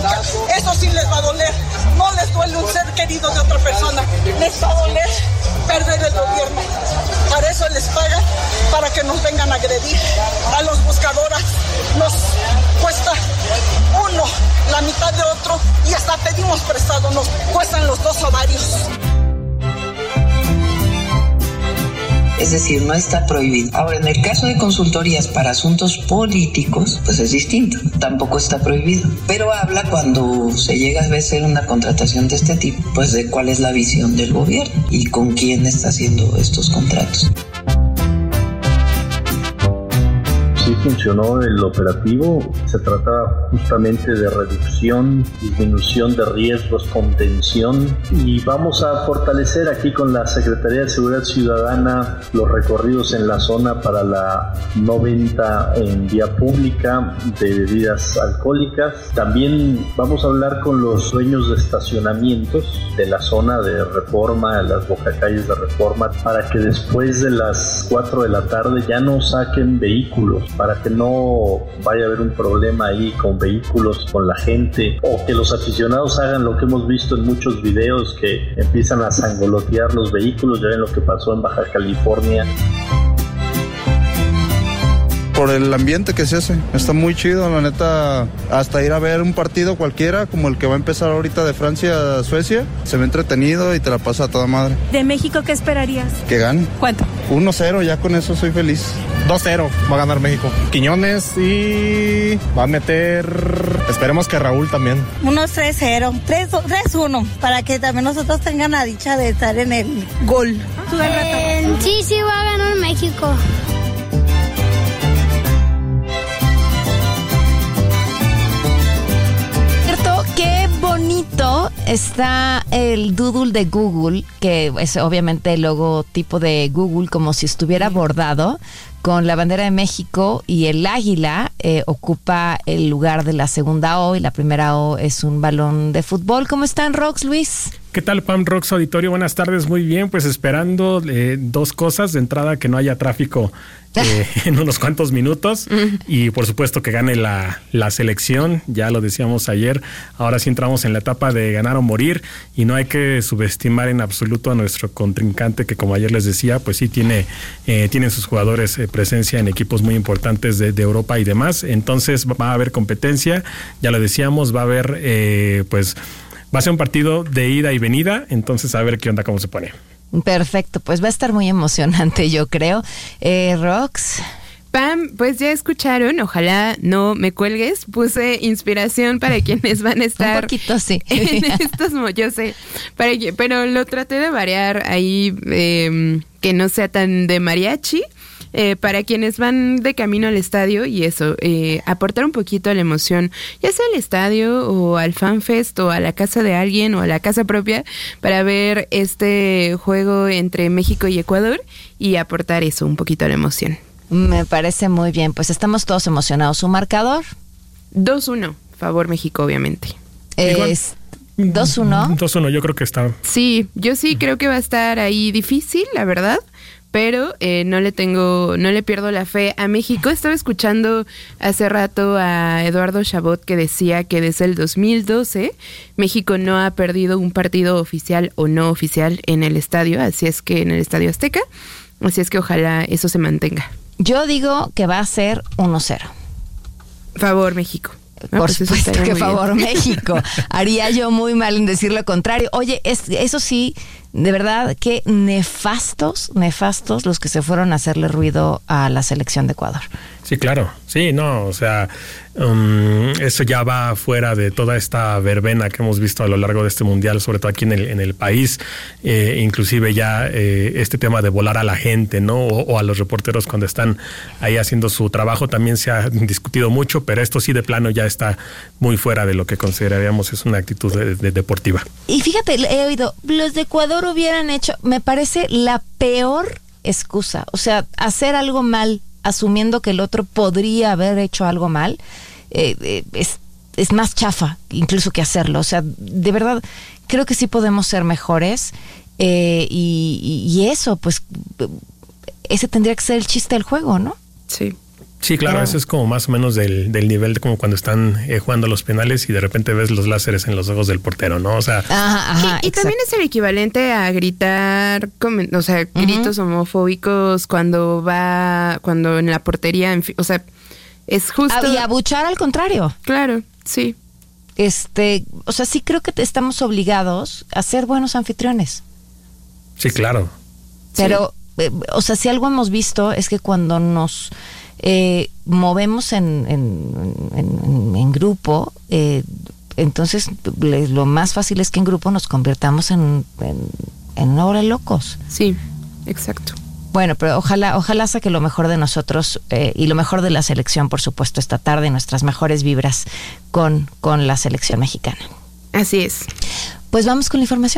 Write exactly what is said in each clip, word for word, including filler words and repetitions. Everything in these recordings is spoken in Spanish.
política. Eso sí les va a doler. No les duele un ser querido de otra persona. Les va a doler perder el gobierno. Para eso les pagan, para que nos vengan a agredir. A los buscadoras nos cuesta uno, la mitad de otro, y hasta pedimos prestado, nos cuestan los dos ovarios. Es decir, no está prohibido. Ahora, en el caso de consultorías para asuntos políticos, pues es distinto, tampoco está prohibido. Pero habla, cuando se llega a hacer una contratación de este tipo, pues de cuál es la visión del gobierno y con quién está haciendo estos contratos. Sí funcionó el operativo, se trataba justamente de reducción, disminución de riesgos, contención, y vamos a fortalecer aquí con la Secretaría de Seguridad Ciudadana los recorridos en la zona para la no venta en vía pública de bebidas alcohólicas. También vamos a hablar con los dueños de estacionamientos de la zona de Reforma, las bocacalles de Reforma, para que después de las cuatro de la tarde ya no saquen vehículos, para que no vaya a haber un problema ahí con vehículos, con la gente, o que los aficionados hagan lo que hemos visto en muchos videos, que empiezan a sangolotear los vehículos. Ya ven lo que pasó en Baja California. Por el ambiente que se hace, está muy chido, la neta. Hasta ir a ver un partido cualquiera, como el que va a empezar ahorita de Francia a Suecia, se ve entretenido y te la pasa a toda madre. ¿De México qué esperarías? Que gane. ¿Cuánto? uno cero, ya con eso soy feliz. dos cero va a ganar México. Quiñones, y va a meter, esperemos que Raúl también. Unos tres cero, tres uno, para que también nosotros tengan la dicha de estar en el gol. Eh, sí, sí va a ganar México. Qué bonito está el doodle de Google, que es obviamente el logotipo de Google, como si estuviera bordado con la bandera de México, y el águila eh, ocupa el lugar de la segunda O, y la primera O es un balón de fútbol. ¿Cómo están, Rox, Luis? ¿Qué tal, Pam, Rox, auditorio? Buenas tardes, muy bien, pues esperando eh, dos cosas. De entrada, que no haya tráfico eh, en unos cuantos minutos, y por supuesto que gane la, la selección, ya lo decíamos ayer. Ahora sí entramos en la etapa de ganar o morir, y no hay que subestimar en absoluto a nuestro contrincante, que como ayer les decía, pues sí tiene eh, tienen sus jugadores eh, presencia en equipos muy importantes de, de Europa y demás. Entonces va a haber competencia, ya lo decíamos, va a haber eh, pues va a ser un partido de ida y venida, entonces a ver qué onda, cómo se pone. Perfecto, pues va a estar muy emocionante, yo creo. Eh, Rox. Pam, pues ya escucharon, ojalá no me cuelgues, puse inspiración para quienes van a estar... Un poquito, sí. En estos, yo sé, para que, pero lo traté de variar ahí, eh, que no sea tan de mariachi. Eh, para quienes van de camino al estadio y eso, eh, aportar un poquito la emoción, ya sea al estadio o al FanFest o a la casa de alguien o a la casa propia, para ver este juego entre México y Ecuador y aportar eso, un poquito la emoción. Me parece muy bien, pues estamos todos emocionados. ¿Su marcador? dos uno, favor México, obviamente. Es dos uno. dos uno, yo creo que está. Sí, yo sí creo que va a estar ahí difícil, la verdad. Pero eh, no le tengo, no le pierdo la fe a México. Estaba escuchando hace rato a Eduardo Chabot, que decía que desde el dos mil doce México no ha perdido un partido oficial o no oficial en el estadio, así es que en el Estadio Azteca, así es que ojalá eso se mantenga. Yo digo que va a ser uno cero. Favor México. No, Por pues supuesto que favor bien. México. Haría yo muy mal en decir lo contrario. Oye, es, eso sí, de verdad, qué nefastos, nefastos los que se fueron a hacerle ruido a la selección de Ecuador. Sí, claro. Sí, no, o sea, um, eso ya va fuera de toda esta verbena que hemos visto a lo largo de este mundial, sobre todo aquí en el en el país, eh, inclusive ya eh, este tema de volar a la gente, ¿no? O, o a los reporteros cuando están ahí haciendo su trabajo también se ha discutido mucho, pero esto sí de plano ya está muy fuera de lo que consideraríamos es una actitud de, de deportiva. Y fíjate, he oído, los de Ecuador hubieran hecho, me parece la peor excusa, o sea, hacer algo mal asumiendo que el otro podría haber hecho algo mal, eh, eh, es, es más chafa incluso que hacerlo. O sea, de verdad, creo que sí podemos ser mejores, eh, y, y, y eso, pues, ese tendría que ser el chiste del juego, ¿no? Sí. Sí, claro, Pero, eso es como más o menos del, del nivel de como cuando están eh, jugando los penales y de repente ves los láseres en los ojos del portero, ¿no? O sea, ajá, ajá, y, y también es el equivalente a gritar, o sea, gritos uh-huh. homofóbicos cuando va, cuando en la portería, en fin, o sea, es justo. Y abuchar al contrario. Claro, sí. Este, o sea, sí creo que estamos obligados a ser buenos anfitriones. Sí, claro. Pero, sí. Eh, o sea, si algo hemos visto es que cuando nos eh, movemos en, en, en, en grupo, eh, entonces lo más fácil es que en grupo nos convirtamos en, en, en una hora de locos. Sí, exacto. Bueno, pero ojalá, ojalá saque lo mejor de nosotros eh, y lo mejor de la selección, por supuesto, esta tarde, nuestras mejores vibras con, con la selección mexicana. Así es. Pues vamos con la información.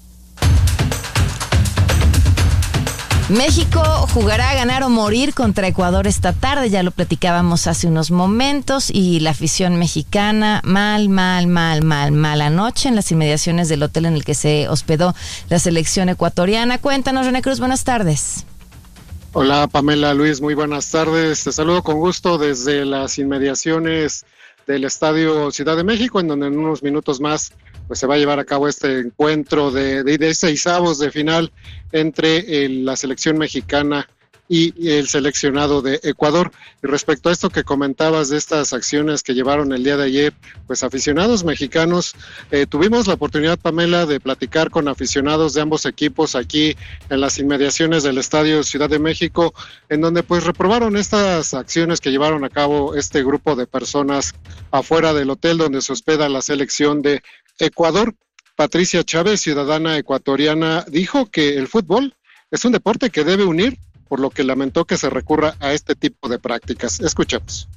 México jugará a ganar o morir contra Ecuador esta tarde, ya lo platicábamos hace unos momentos, y la afición mexicana mal, mal, mal, mal, mala noche en las inmediaciones del hotel en el que se hospedó la selección ecuatoriana. Cuéntanos, René Cruz, buenas tardes. Hola, Pamela, Luis, muy buenas tardes. Te saludo con gusto desde las inmediaciones del Estadio Ciudad de México, en donde en unos minutos más pues se va a llevar a cabo este encuentro de, de, de seisavos de final entre el, la selección mexicana y el seleccionado de Ecuador. Y respecto a esto que comentabas de estas acciones que llevaron el día de ayer, pues aficionados mexicanos, eh, tuvimos la oportunidad, Pamela, de platicar con aficionados de ambos equipos aquí en las inmediaciones del Estadio Ciudad de México, en donde pues reprobaron estas acciones que llevaron a cabo este grupo de personas afuera del hotel donde se hospeda la selección de Ecuador. Patricia Chávez, ciudadana ecuatoriana, dijo que el fútbol es un deporte que debe unir, por lo que lamentó que se recurra a este tipo de prácticas. Escuchemos.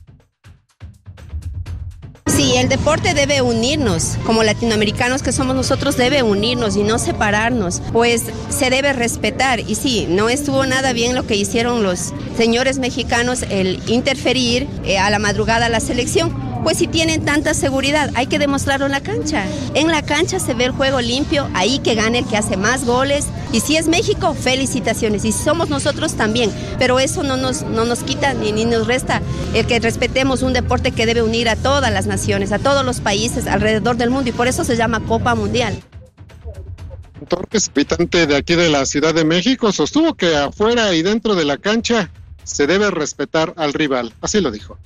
Sí, el deporte debe unirnos, como latinoamericanos que somos nosotros, debe unirnos y no separarnos, pues se debe respetar. Y sí, no estuvo nada bien lo que hicieron los señores mexicanos, el interferir eh, a la madrugada a la selección. Pues si tienen tanta seguridad, hay que demostrarlo en la cancha. En la cancha se ve el juego limpio, ahí que gane el que hace más goles. Y si es México, felicitaciones. Y si somos nosotros, también. Pero eso no nos, no nos quita ni, ni nos resta el que respetemos un deporte que debe unir a todas las naciones, a todos los países alrededor del mundo. Y por eso se llama Copa Mundial. Torres, habitante de aquí de la Ciudad de México, sostuvo que afuera y dentro de la cancha se debe respetar al rival. Así lo dijo.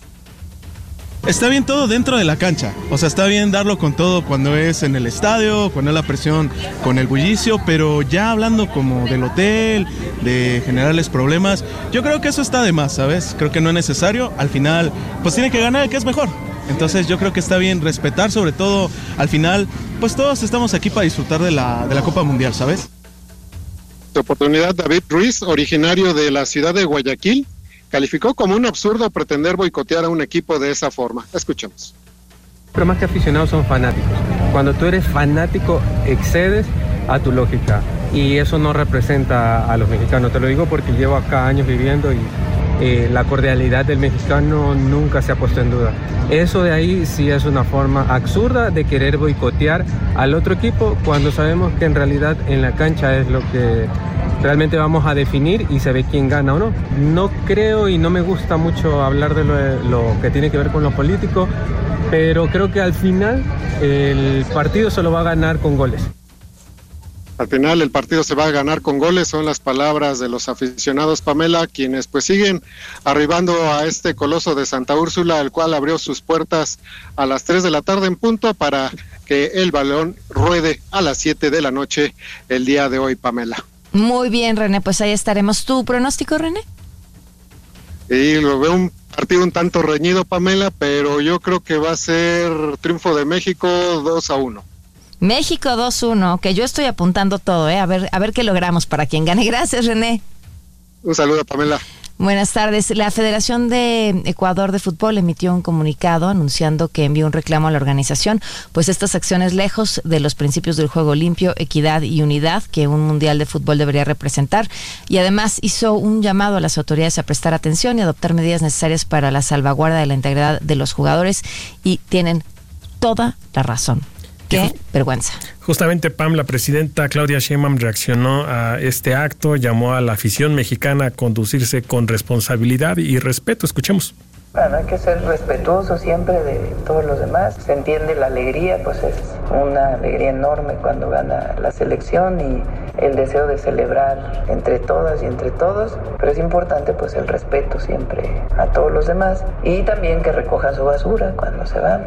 Está bien todo dentro de la cancha, o sea, está bien darlo con todo cuando es en el estadio, cuando es la presión, con el bullicio, pero ya hablando como del hotel, de generarles problemas, yo creo que eso está de más, ¿sabes? Creo que no es necesario, al final, pues tiene que ganar el que es mejor. Entonces yo creo que está bien respetar, sobre todo, al final, pues todos estamos aquí para disfrutar de la, de la Copa Mundial, ¿sabes? De oportunidad, David Ruiz, originario de la ciudad de Guayaquil, calificó como un absurdo pretender boicotear a un equipo de esa forma. Escuchemos. Pero más que aficionados son fanáticos. Cuando tú eres fanático, excedes a tu lógica. Y eso no representa a los mexicanos. Te lo digo porque llevo acá años viviendo y eh, la cordialidad del mexicano nunca se ha puesto en duda. Eso de ahí sí es una forma absurda de querer boicotear al otro equipo cuando sabemos que en realidad en la cancha es lo que realmente vamos a definir y se ve quién gana o no. No creo y no me gusta mucho hablar de lo, lo que tiene que ver con lo político, pero creo que al final el partido se lo va a ganar con goles. Al final el partido se va a ganar con goles, son las palabras de los aficionados, Pamela, quienes pues siguen arribando a este coloso de Santa Úrsula, el cual abrió sus puertas a las tres de la tarde en punto para que el balón ruede a las siete de la noche el día de hoy, Pamela. Muy bien, René, pues ahí estaremos. ¿Tu pronóstico, René? Y lo veo un partido un tanto reñido, Pamela, pero yo creo que va a ser triunfo de México dos a uno. México dos uno, que yo estoy apuntando todo, ¿eh? A ver, a ver qué logramos para quien gane. Gracias, René. Un saludo, Pamela. Buenas tardes. La Federación de Ecuador de Fútbol emitió un comunicado anunciando que envió un reclamo a la organización, pues estas acciones lejos de los principios del juego limpio, equidad y unidad que un mundial de fútbol debería representar, y además hizo un llamado a las autoridades a prestar atención y adoptar medidas necesarias para la salvaguarda de la integridad de los jugadores, y tienen toda la razón. Qué vergüenza. Justamente, Pam, la presidenta Claudia Sheinbaum reaccionó a este acto, llamó a la afición mexicana a conducirse con responsabilidad y respeto. Escuchemos. Bueno, hay que ser respetuoso siempre de todos los demás. Se entiende la alegría, pues es una alegría enorme cuando gana la selección y el deseo de celebrar entre todas y entre todos, pero es importante pues el respeto siempre a todos los demás y también que recojan su basura cuando se van.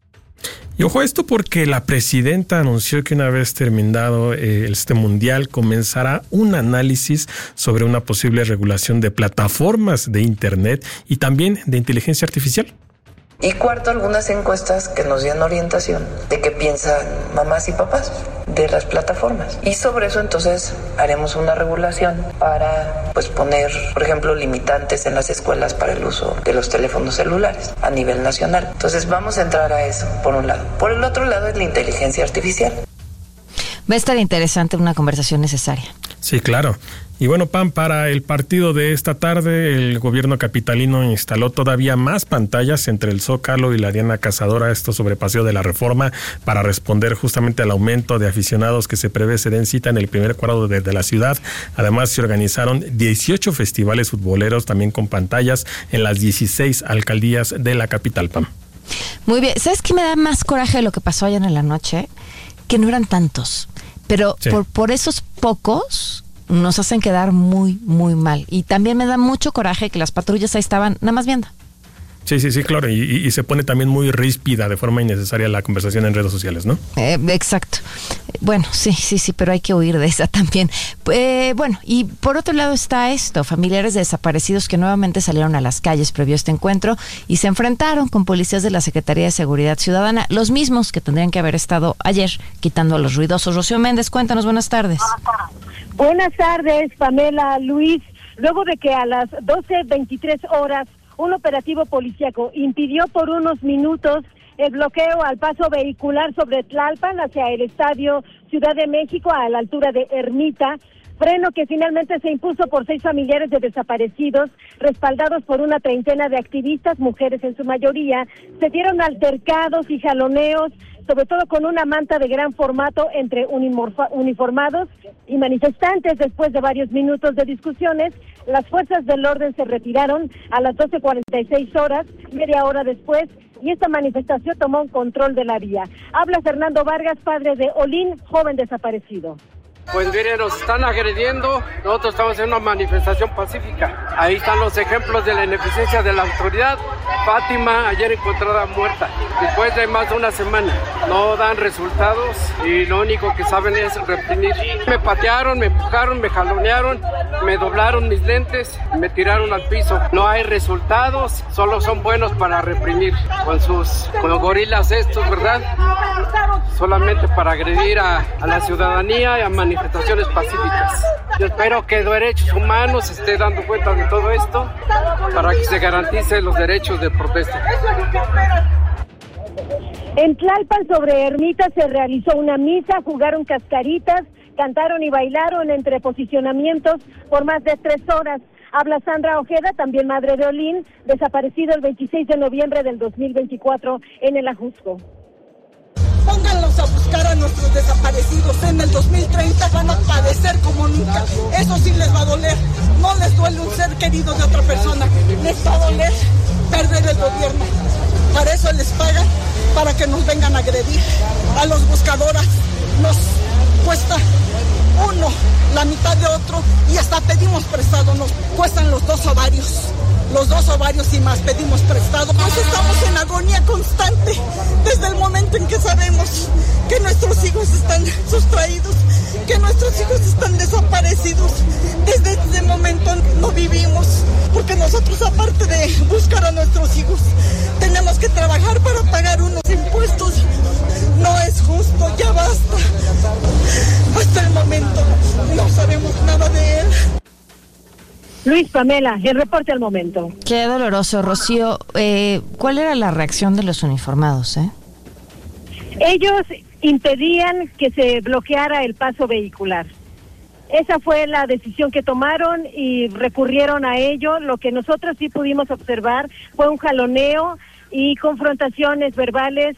Y ojo a esto porque la presidenta anunció que una vez terminado eh, este mundial comenzará un análisis sobre una posible regulación de plataformas de internet y también de inteligencia artificial. Y cuarto, algunas encuestas que nos den orientación de qué piensan mamás y papás de las plataformas. Y sobre eso entonces haremos una regulación para pues poner, por ejemplo, limitantes en las escuelas para el uso de los teléfonos celulares a nivel nacional. Entonces vamos a entrar a eso, por un lado. Por el otro lado es la inteligencia artificial. Va a estar interesante, una conversación necesaria. Sí, claro. Y bueno, Pam, para el partido de esta tarde, el gobierno capitalino instaló todavía más pantallas entre el Zócalo y la Diana Cazadora, esto sobre Paseo de la Reforma, para responder justamente al aumento de aficionados que se prevé se den cita en el primer cuadro de, de la ciudad. Además, se organizaron dieciocho festivales futboleros también con pantallas en las dieciséis alcaldías de la capital, Pam. Muy bien. ¿Sabes qué me da más coraje de lo que pasó ayer en la noche? Que no eran tantos, pero sí. por, por esos pocos nos hacen quedar muy, muy mal. Y también me da mucho coraje que las patrullas ahí estaban nada más viendo. Sí, sí, sí, claro. Y, y se pone también muy ríspida de forma innecesaria la conversación en redes sociales, ¿no? Eh, exacto. Bueno, sí, sí, sí, pero hay que huir de esa también. Eh, bueno, y por otro lado está esto, familiares de desaparecidos que nuevamente salieron a las calles previo a este encuentro y se enfrentaron con policías de la Secretaría de Seguridad Ciudadana, los mismos que tendrían que haber estado ayer quitando a los ruidosos. Rocío Méndez, cuéntanos, buenas tardes. Buenas tardes, Pamela, Luis. Luego de que a las doce veintitrés horas un operativo policíaco impidió por unos minutos el bloqueo al paso vehicular sobre Tlalpan hacia el Estadio Ciudad de México a la altura de Ermita, freno que finalmente se impuso por seis familiares de desaparecidos, respaldados por una treintena de activistas, mujeres en su mayoría, se dieron altercados y jaloneos, sobre todo con una manta de gran formato entre uniformados y manifestantes. Después de varios minutos de discusiones, las fuerzas del orden se retiraron a las doce cuarenta y seis horas, media hora después, y esta manifestación tomó un control de la vía. Habla Fernando Vargas, padre de Olín, joven desaparecido. Pues miren, nos están agrediendo, nosotros estamos en una manifestación pacífica. Ahí están los ejemplos de la ineficiencia de la autoridad. Fátima, ayer encontrada muerta, después de más de una semana. No dan resultados y lo único que saben es reprimir. Me patearon, me empujaron, me jalonearon, me doblaron mis lentes, me tiraron al piso. No hay resultados, solo son buenos para reprimir con sus con los gorilas estos, ¿verdad? Solamente para agredir a, a la ciudadanía y a manifestaciones pacíficas. Yo espero que Derechos Humanos se esté dando cuenta de todo esto para que se garantice los derechos de protesta. En Tlalpan, sobre Ermita, se realizó una misa, jugaron cascaritas, cantaron y bailaron entre posicionamientos por más de tres horas. Habla Sandra Ojeda, también madre de Olín, desaparecido el veintiséis de noviembre del dos mil veinticuatro en el Ajusco. Pónganlos a buscar a nuestros desaparecidos. En el dos mil treinta van a padecer como nunca. Eso sí les va a doler. No les duele un ser querido de otra persona. Les va a doler perder el gobierno. Para eso les pagan, para que nos vengan a agredir. A los buscadoras nos cuesta uno, la mitad de otro, y hasta pedimos prestado. Nos cuestan los dos ovarios. Los dos ovarios y más pedimos prestado. Pues estamos en agonía constante desde el momento en que sabemos que nuestros hijos están sustraídos, que nuestros hijos están desaparecidos. Desde ese momento no vivimos, porque nosotros, aparte de buscar a nuestros hijos, tenemos que trabajar para pagar unos impuestos. No es justo, ya basta. Hasta el momento no sabemos nada de él. Luis, Pamela, el reporte al momento. Qué doloroso, Rocío. Eh, ¿Cuál era la reacción de los uniformados, eh? Ellos impedían que se bloqueara el paso vehicular. Esa fue la decisión que tomaron y recurrieron a ello. Lo que nosotros sí pudimos observar fue un jaloneo y confrontaciones verbales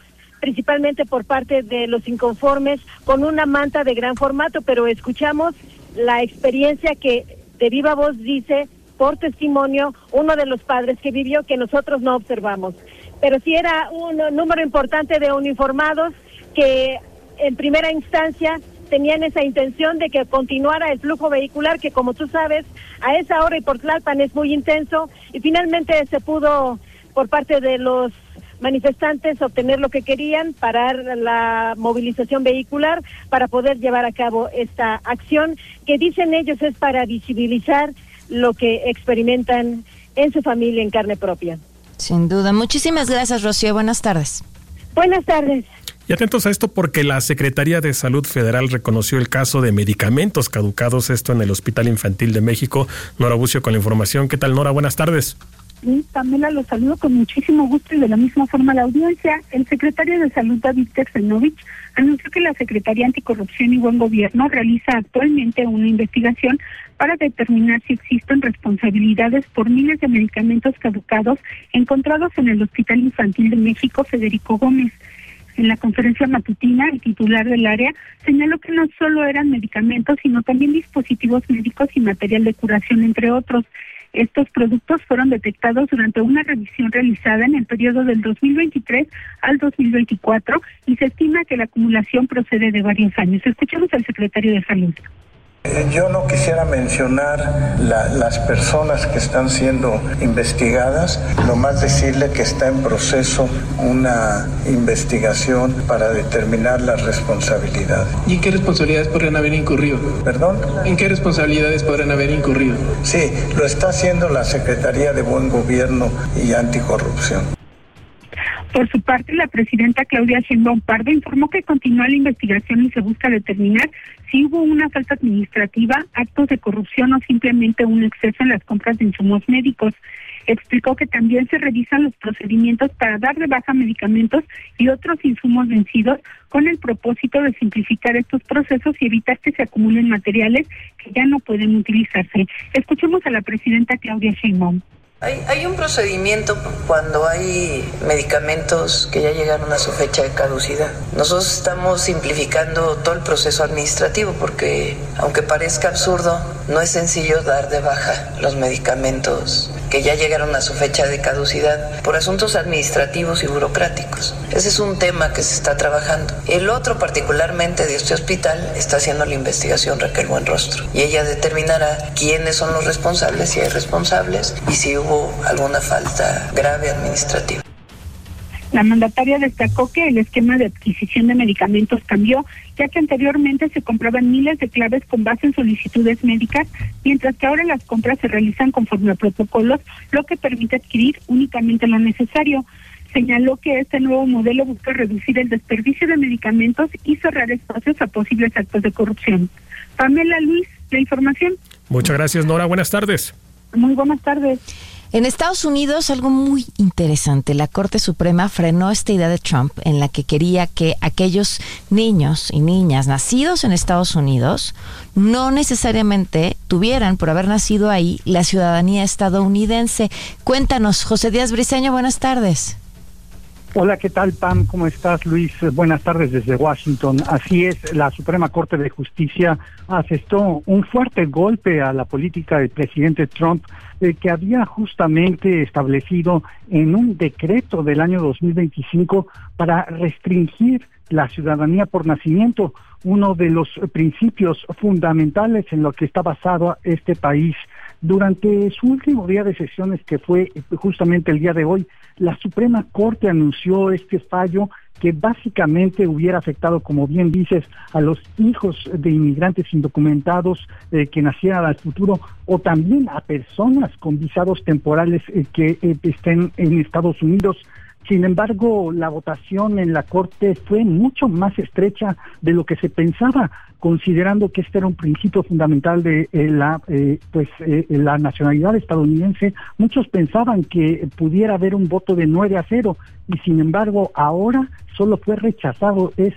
principalmente por parte de los inconformes, con una manta de gran formato, pero escuchamos la experiencia que de viva voz dice, por testimonio, uno de los padres que vivió, que nosotros no observamos. Pero sí era un número importante de uniformados que en primera instancia tenían esa intención de que continuara el flujo vehicular, que como tú sabes, a esa hora y por Tlalpan es muy intenso, y finalmente se pudo, por parte de los manifestantes, obtener lo que querían, parar la movilización vehicular para poder llevar a cabo esta acción, que dicen ellos es para visibilizar lo que experimentan en su familia en carne propia. Sin duda. Muchísimas gracias, Rocío. Buenas tardes. Buenas tardes. Y atentos a esto porque la Secretaría de Salud Federal reconoció el caso de medicamentos caducados, esto en el Hospital Infantil de México. Nora Bucio con la información. ¿Qué tal, Nora? Buenas tardes. Sí, Pamela, los saludo con muchísimo gusto y de la misma forma a la audiencia. El secretario de Salud, David Texenovich, anunció que la Secretaría Anticorrupción y Buen Gobierno realiza actualmente una investigación para determinar si existen responsabilidades por miles de medicamentos caducados encontrados en el Hospital Infantil de México, Federico Gómez. En la conferencia matutina, el titular del área señaló que no solo eran medicamentos, sino también dispositivos médicos y material de curación, entre otros. Estos productos fueron detectados durante una revisión realizada en el periodo del dos mil veintitrés al dos mil veinticuatro y se estima que la acumulación procede de varios años. Escuchemos al secretario de Salud. Yo no quisiera mencionar la, las personas que están siendo investigadas, nomás decirle que está en proceso una investigación para determinar las responsabilidades. ¿Y en qué responsabilidades podrían haber incurrido? ¿Perdón? ¿En qué responsabilidades podrían haber incurrido? Sí, lo está haciendo la Secretaría de Buen Gobierno y Anticorrupción. Por su parte, la presidenta Claudia Sheinbaum Pardo informó que continúa la investigación y se busca determinar si hubo una falta administrativa, actos de corrupción o simplemente un exceso en las compras de insumos médicos. Explicó que también se revisan los procedimientos para dar de baja medicamentos y otros insumos vencidos con el propósito de simplificar estos procesos y evitar que se acumulen materiales que ya no pueden utilizarse. Escuchemos a la presidenta Claudia Sheinbaum. Hay, hay un procedimiento cuando hay medicamentos que ya llegaron a su fecha de caducidad. Nosotros estamos simplificando todo el proceso administrativo porque, aunque parezca absurdo, no es sencillo dar de baja los medicamentos que ya llegaron a su fecha de caducidad por asuntos administrativos y burocráticos. Ese es un tema que se está trabajando. El otro, particularmente de este hospital, está haciendo la investigación Raquel Buenrostro y ella determinará quiénes son los responsables, si hay responsables y si hubo alguna falta grave administrativa. La mandataria destacó que el esquema de adquisición de medicamentos cambió, ya que anteriormente se compraban miles de claves con base en solicitudes médicas, mientras que ahora las compras se realizan conforme a protocolos, lo que permite adquirir únicamente lo necesario. Señaló que este nuevo modelo busca reducir el desperdicio de medicamentos y cerrar espacios a posibles actos de corrupción. Pamela, Luis, la información. Muchas gracias, Nora. Buenas tardes. Muy buenas tardes. En Estados Unidos, algo muy interesante, la Corte Suprema frenó esta idea de Trump en la que quería que aquellos niños y niñas nacidos en Estados Unidos no necesariamente tuvieran, por haber nacido ahí, la ciudadanía estadounidense. Cuéntanos, José Díaz Briceño, buenas tardes. Hola, ¿qué tal, Pam? ¿Cómo estás, Luis? Buenas tardes desde Washington. Así es, la Suprema Corte de Justicia asestó un fuerte golpe a la política del presidente Trump, eh, que había justamente establecido en un decreto del año dos mil veinticinco para restringir la ciudadanía por nacimiento, uno de los principios fundamentales en lo que está basado este país. Durante su último día de sesiones, que fue justamente el día de hoy, la Suprema Corte anunció este fallo que básicamente hubiera afectado, como bien dices, a los hijos de inmigrantes indocumentados eh, que nacieran al futuro, o también a personas con visados temporales eh, que eh, estén en Estados Unidos. Sin embargo, la votación en la Corte fue mucho más estrecha de lo que se pensaba, considerando que este era un principio fundamental de eh, la eh, pues eh, la nacionalidad estadounidense. Muchos pensaban que pudiera haber un voto de nueve a cero y sin embargo ahora solo fue rechazado esto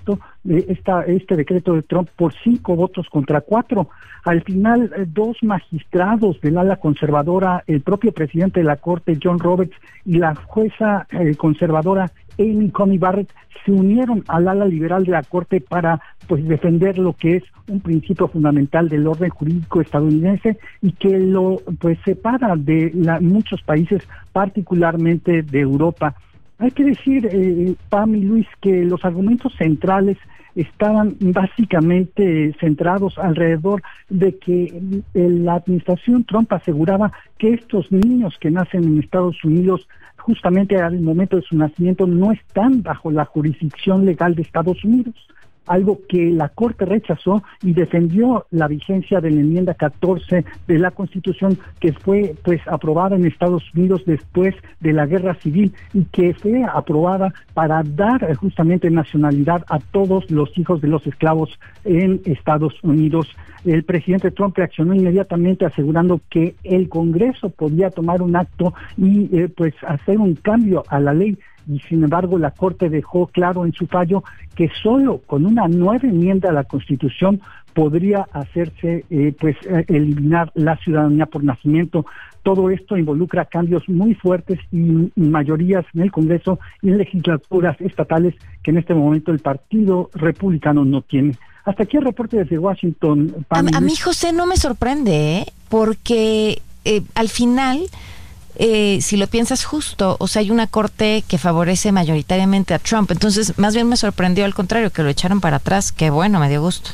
eh, esta, este decreto de Trump por cinco votos contra cuatro. Al final, eh, dos magistrados del ala conservadora, el propio presidente de la Corte, John Roberts, y la jueza eh, conservadora Amy Coney Barrett, se unieron al ala liberal de la Corte para pues defender lo que es un principio fundamental del orden jurídico estadounidense y que lo pues separa de la, muchos países, particularmente de Europa. Hay que decir, eh, Pam y Luis, que los argumentos centrales estaban básicamente centrados alrededor de que la administración Trump aseguraba que estos niños que nacen en Estados Unidos, justamente al momento de su nacimiento, no están bajo la jurisdicción legal de Estados Unidos, algo que la Corte rechazó y defendió la vigencia de la enmienda catorce de la Constitución, que fue pues aprobada en Estados Unidos después de la Guerra Civil y que fue aprobada para dar justamente nacionalidad a todos los hijos de los esclavos en Estados Unidos. El presidente Trump reaccionó inmediatamente asegurando que el Congreso podía tomar un acto y eh, pues hacer un cambio a la ley. Y sin embargo la Corte dejó claro en su fallo que solo con una nueva enmienda a la Constitución podría hacerse eh, pues eh, eliminar la ciudadanía por nacimiento. Todo esto involucra cambios muy fuertes y, y mayorías en el Congreso y en legislaturas estatales que en este momento el Partido Republicano no tiene. Hasta aquí el reporte desde Washington. A, a mí, José, no me sorprende, ¿eh? Porque eh, al final... Eh, si lo piensas justo, o sea, hay una corte que favorece mayoritariamente a Trump, entonces más bien me sorprendió al contrario, que lo echaron para atrás. Qué bueno, me dio gusto.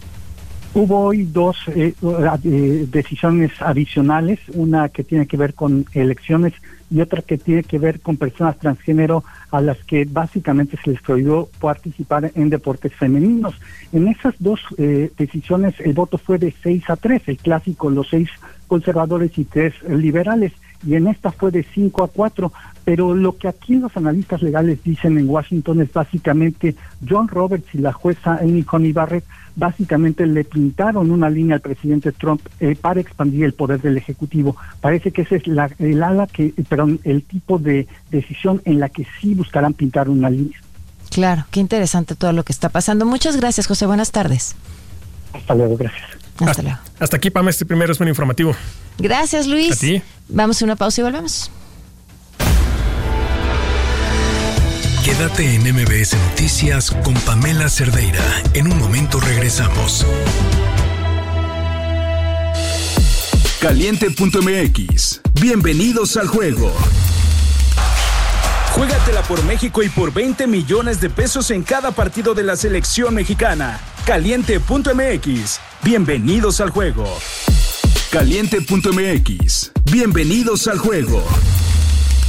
Hubo hoy dos eh, eh, decisiones adicionales, una que tiene que ver con elecciones y otra que tiene que ver con personas transgénero a las que básicamente se les prohibió participar en deportes femeninos. En esas dos eh, decisiones el voto fue de seis a tres, el clásico, los seis conservadores y tres liberales, y en esta fue de cinco a cuatro, pero lo que aquí los analistas legales dicen en Washington es básicamente John Roberts y la jueza Amy Coney Barrett básicamente le pintaron una línea al presidente Trump eh, para expandir el poder del Ejecutivo. Parece que ese es la, el ala que, perdón, el tipo de decisión en la que sí buscarán pintar una línea. Claro, qué interesante todo lo que está pasando. Muchas gracias, José, buenas tardes. Hasta luego, gracias. Hasta, hasta luego. Hasta aquí, Pam, este primero es un informativo. Gracias, Luis. A ti. Vamos a una pausa y volvemos. Quédate en M B S Noticias con Pamela Cerdeira. En un momento regresamos. Caliente punto M X. Bienvenidos al juego. Juégatela por México y por veinte millones de pesos en cada partido de la selección mexicana. Caliente punto M X. Bienvenidos al juego. Caliente punto M X. Bienvenidos al juego.